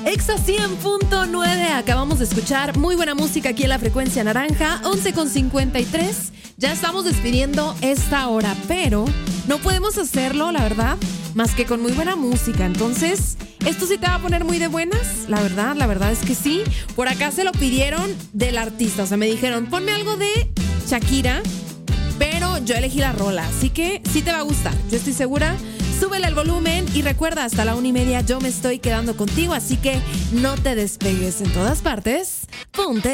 Exa 100.9, acabamos de escuchar muy buena música aquí en la frecuencia naranja, 11:53. Ya estamos despidiendo esta hora, pero no podemos hacerlo, la verdad, más que con muy buena música. Entonces, esto sí te va a poner muy de buenas, la verdad es que sí. Por acá se lo pidieron del artista, o sea, me dijeron, ponme algo de Shakira, pero yo elegí la rola, así que sí te va a gustar, yo estoy segura. Súbele el volumen y recuerda, hasta la 1:30 yo me estoy quedando contigo, así que no te despegues. En todas partes, ponte